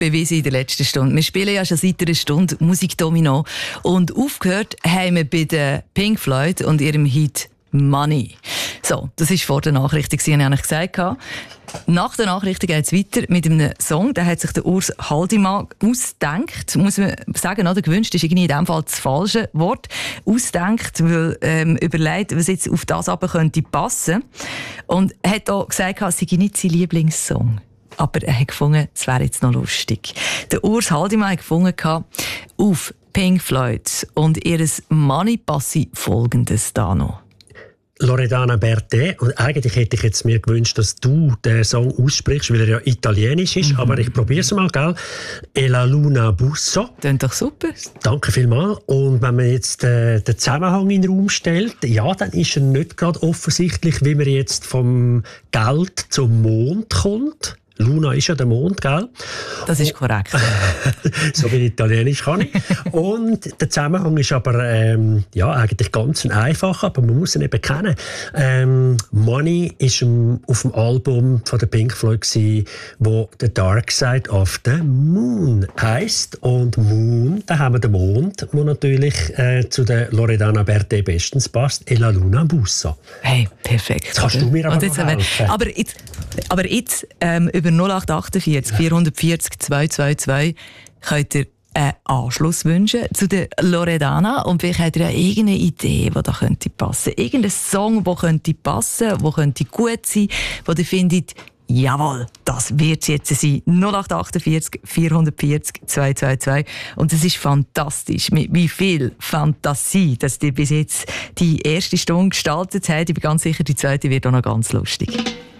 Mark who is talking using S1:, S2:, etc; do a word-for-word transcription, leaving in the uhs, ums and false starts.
S1: bewiesen in der letzten Stunde. Wir spielen ja schon seit einer Stunde Musikdomino und aufgehört haben wir bei den Pink Floyd und ihrem Hit «Money». So, das war vor der Nachrichtung, wie ich eigentlich gesagt habe. Nach der Nachrichtung geht es weiter mit einem Song, den hat sich der Urs Haldimann ausgedacht. Muss man sagen, oder? Gewünscht ist irgendwie in diesem Fall das falsche Wort. Ausgedacht, weil ähm, überlegt, was jetzt auf das aber könnte passen. Und er hat auch gesagt, es sei nicht sein Lieblingssong. Aber er hat gefunden, es wäre jetzt noch lustig. Der Urs Haldimann hat gefunden, auf Pink Floyd und ihres Money passe Folgendes da noch.
S2: Loredana Bertè. Und eigentlich hätte ich jetzt mir gewünscht, dass du den Song aussprichst, weil er ja italienisch ist. Mhm. Aber ich probiere es mal, gell? E la luna busso.
S1: Klingt doch super.
S2: Danke vielmals. Und wenn man jetzt äh, den Zusammenhang in den Raum stellt, ja, dann ist er nicht gerade offensichtlich, wie man jetzt vom Geld zum Mond kommt. Luna ist ja der Mond, gell?
S1: Das ist korrekt.
S2: So wie Italienisch kann ich. Und der Zusammenhang ist aber ähm, ja, eigentlich ganz einfach, aber man muss ihn eben kennen. Ähm, Money ist um, auf dem Album von der Pink Floyd gewesen, wo «The Dark Side of the Moon» heisst. Und Moon, da haben wir den Mond, der natürlich äh, zu der Loredana Bertè bestens passt. «E la luna busso».
S1: Hey, perfekt.
S2: Jetzt kannst du mir aber noch helfen.
S1: Aber jetzt, aber jetzt ähm, über null acht achtundvierzig vierhundertvierzig zweihundertzweiundzwanzig könnt ihr einen Anschluss wünschen zu der Loredana und vielleicht habt ihr ja irgendeine Idee, die da könnte passen. Irgendein Song, der könnte passen, der könnte gut sein, wo ihr findet, jawohl, das wird es jetzt sein. null acht achtundvierzig vierhundertvierzig zweihundertzweiundzwanzig. Und es ist fantastisch, mit wie viel Fantasie, dass ihr bis jetzt die erste Stunde gestaltet habt. Ich bin ganz sicher, die zweite wird auch noch ganz lustig.